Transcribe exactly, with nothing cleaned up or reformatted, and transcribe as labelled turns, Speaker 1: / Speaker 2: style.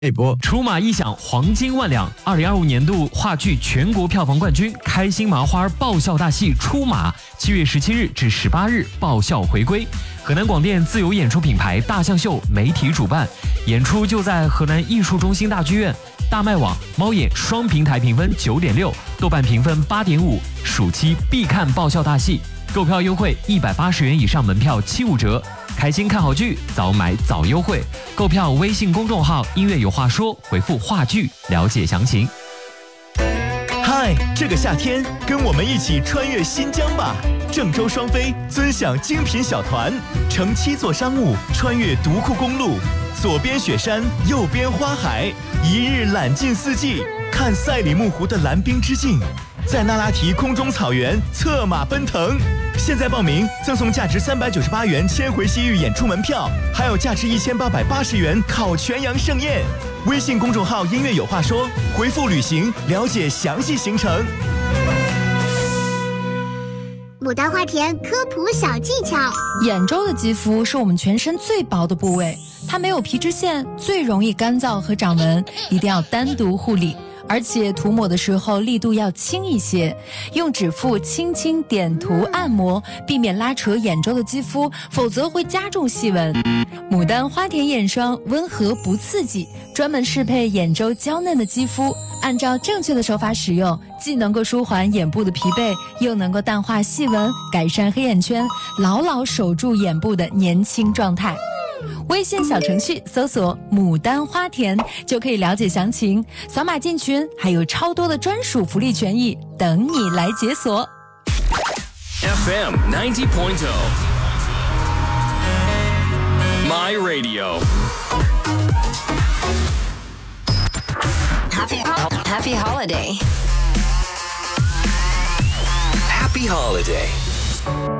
Speaker 1: 一波
Speaker 2: 出马一响，黄金万两。二零二五年度话剧全国票房冠军，开心麻花爆笑大戏出马，七月十七日至十八日爆笑回归。河南广电自由演出品牌大象秀媒体主办，演出就在河南艺术中心大剧院。大麦网、猫眼双平台评分九点六，豆瓣评分八点五，暑期必看爆笑大戏。购票优惠一百八十元以上门票七五折。开心看好剧，早买早优惠。购票微信公众号音乐有话说，回复话剧了解详情。
Speaker 3: 嗨，这个夏天跟我们一起穿越新疆吧！郑州双飞尊享精品小团，乘七座商务穿越独库公路，左边雪山，右边花海，一日览尽四季，看赛里木湖的蓝冰之境，在那拉提空中草原策马奔腾。现在报名赠送价值三百九十八元千回西域演出门票，还有价值一千八百八十元烤全羊盛宴。微信公众号音乐有话说，回复旅行了解详细行程。
Speaker 4: 牡丹花田科普小技巧：
Speaker 5: 眼周的肌肤是我们全身最薄的部位，它没有皮脂腺，最容易干燥和长纹，一定要单独护理。而且涂抹的时候力度要轻一些，用指腹轻轻点涂按摩，避免拉扯眼周的肌肤，否则会加重细纹。牡丹花田眼霜温和不刺激，专门适配眼周娇嫩的肌肤，按照正确的手法使用，既能够舒缓眼部的疲惫，又能够淡化细纹，改善黑眼圈，牢牢守住眼部的年轻状态。微信小程序搜索牡丹花田就可以了解详情，扫码进群还有超多的专属福利权益等你来解锁。
Speaker 6: F M ninety point oh My Radio
Speaker 7: Happy, happy holiday
Speaker 6: Happy Holiday